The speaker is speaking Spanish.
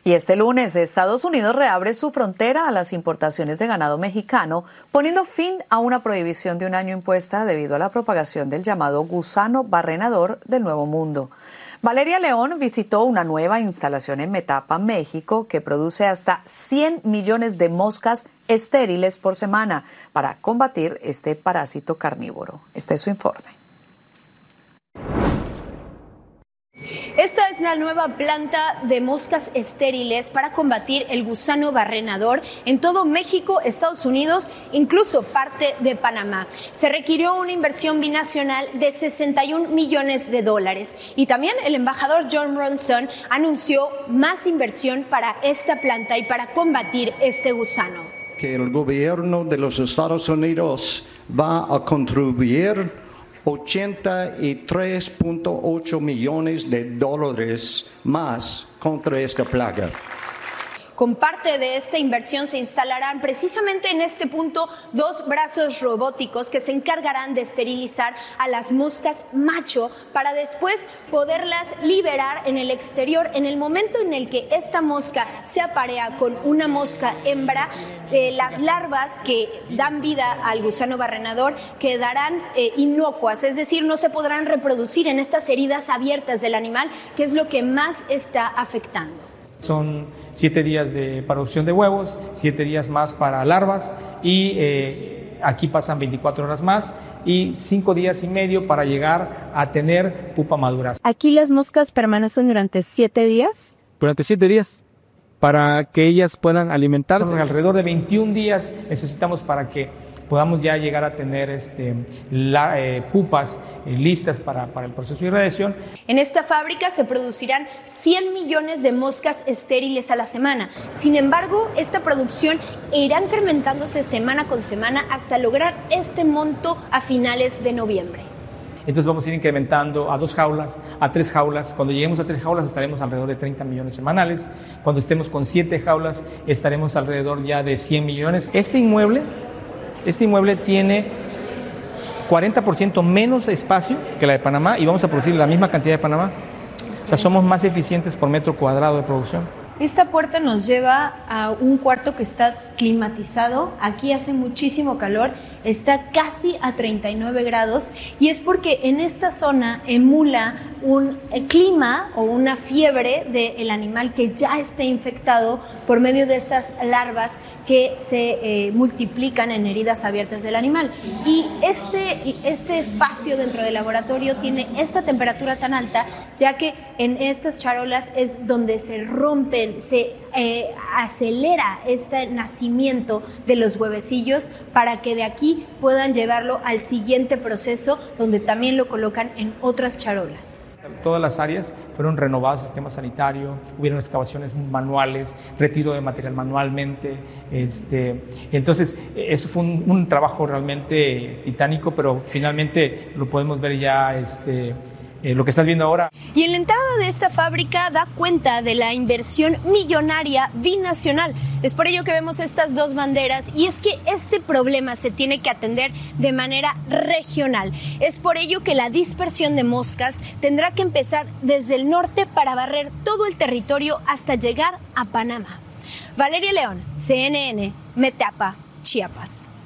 Y este lunes, Estados Unidos reabre su frontera a las importaciones de ganado mexicano, poniendo fin a una prohibición de un año impuesta debido a la propagación del llamado gusano barrenador del Nuevo Mundo. Valeria León visitó una nueva instalación en Metapa, México, que produce hasta 100 millones de moscas estériles por semana para combatir este parásito carnívoro. Este es su informe. Esta es la nueva planta de moscas estériles para combatir el gusano barrenador en todo México, Estados Unidos, incluso parte de Panamá. Se requirió una inversión binacional de $61 millones y también el embajador Jon Ronson anunció más inversión para esta planta y para combatir este gusano. Que el gobierno de los Estados Unidos va a contribuir $83.8 millones más contra esta plaga. Con parte de esta inversión se instalarán precisamente en este punto 2 brazos robóticos que se encargarán de esterilizar a las moscas macho para después poderlas liberar en el exterior. En el momento en el que esta mosca se aparea con una mosca hembra, las larvas que dan vida al gusano barrenador quedarán inocuas, es decir, no se podrán reproducir en estas heridas abiertas del animal, que es lo que más está afectando. Son 7 días de producción de huevos, 7 días más para larvas y aquí pasan 24 horas más y 5 días y medio para llegar a tener pupa madura. ¿Aquí las moscas permanecen durante 7 días? Durante 7 días, para que ellas puedan alimentarse. Alrededor de 21 días necesitamos para que podamos ya llegar a tener pupas listas para el proceso de irradiación. En esta fábrica se producirán 100 millones de moscas estériles a la semana. Sin embargo, esta producción irá incrementándose semana con semana hasta lograr este monto a finales de noviembre. Entonces vamos a ir incrementando a 2 jaulas, a 3 jaulas. Cuando lleguemos a 3 jaulas estaremos alrededor de 30 millones semanales. Cuando estemos con 7 jaulas estaremos alrededor ya de 100 millones. Este inmueble tiene 40% menos espacio que la de Panamá y vamos a producir la misma cantidad de Panamá. O sea, somos más eficientes por metro cuadrado de producción. Esta puerta nos lleva a un cuarto que está climatizado. Aquí hace muchísimo calor, está casi a 39 grados y es porque en esta zona emula un clima o una fiebre del animal que ya está infectado por medio de estas larvas que se multiplican en heridas abiertas del animal. Y este espacio dentro del laboratorio tiene esta temperatura tan alta, ya que en estas charolas es donde se rompen, se acelera este nacimiento de los huevecillos para que de aquí puedan llevarlo al siguiente proceso donde también lo colocan en otras charolas. Todas las áreas fueron renovadas, sistema sanitario, hubieron excavaciones manuales, retiro de material manualmente. Entonces, eso fue un trabajo realmente titánico, pero finalmente lo podemos ver ya lo que estás viendo ahora. Y en la entrada de esta fábrica da cuenta de la inversión millonaria binacional. Es por ello que vemos estas 2 banderas y es que este problema se tiene que atender de manera regional. Es por ello que la dispersión de moscas tendrá que empezar desde el norte para barrer todo el territorio hasta llegar a Panamá. Valeria León, CNN, Metapa, Chiapas.